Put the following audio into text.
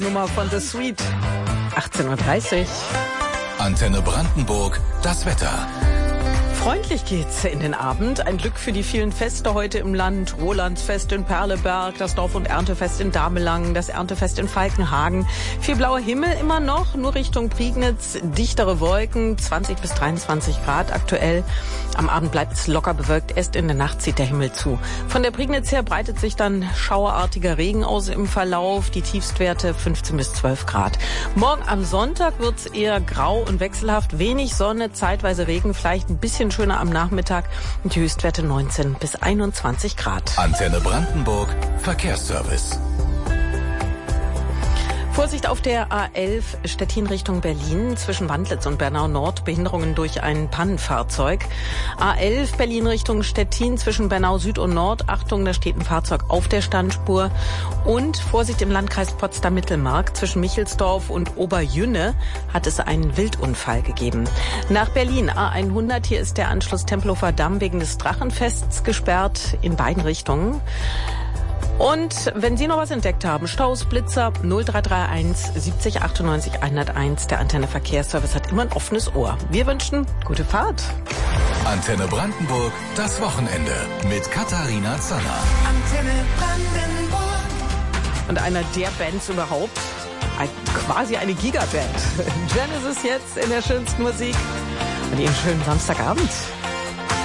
Nummer von The Sweet. 18:30 Uhr. Antenne Brandenburg, das Wetter. Freundlich geht's in den Abend. Ein Glück für die vielen Feste heute im Land. Rolandsfest in Perleberg, das Dorf- und Erntefest in Damelangen, das Erntefest in Falkenhagen. Viel blauer Himmel immer noch, nur Richtung Prignitz. Dichtere Wolken, 20 bis 23 Grad aktuell. Am Abend bleibt es locker bewölkt, erst in der Nacht zieht der Himmel zu. Von der Prignitz her breitet sich dann schauerartiger Regen aus im Verlauf. Die Tiefstwerte 15 bis 12 Grad. Morgen am Sonntag wird's eher grau und wechselhaft. Wenig Sonne, zeitweise Regen, vielleicht ein bisschen schöner am Nachmittag. Und die Höchstwerte 19 bis 21 Grad. Antenne Brandenburg, Verkehrsservice. Vorsicht auf der A11 Stettin Richtung Berlin zwischen Wandlitz und Bernau Nord. Behinderungen durch ein Pannenfahrzeug. A11 Berlin Richtung Stettin zwischen Bernau Süd und Nord. Achtung, da steht ein Fahrzeug auf der Standspur. Und Vorsicht im Landkreis Potsdam-Mittelmark zwischen Michelsdorf und Oberjünne hat es einen Wildunfall gegeben. Nach Berlin A100. Hier ist der Anschluss Tempelhofer Damm wegen des Drachenfests gesperrt in beiden Richtungen. Und wenn Sie noch was entdeckt haben, Staus, Blitzer 0331 70 98 101. Der Antenne Verkehrsservice hat immer ein offenes Ohr. Wir wünschen gute Fahrt. Antenne Brandenburg, das Wochenende mit Katharina Zanner. Antenne Brandenburg. Und einer der Bands überhaupt, quasi eine Gigaband. Genesis jetzt in der schönsten Musik. Und Ihnen schönen Samstagabend.